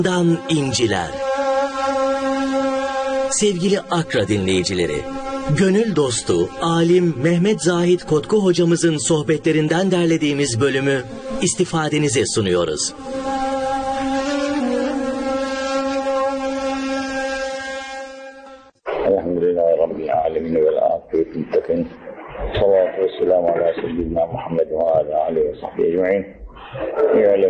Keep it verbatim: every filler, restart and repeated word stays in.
Dan inciler. Sevgili Akra dinleyicileri, gönül dostu, alim Mehmet Zahid Kotku hocamızın sohbetlerinden derlediğimiz bölümü istifadenize sunuyoruz. Elhamdülillahi Rabbil alemin vel afiyet muttakin. Salatu ve selamu ala seyyidina Muhammed ve ala aleyhi ve sahbihi ecma'in.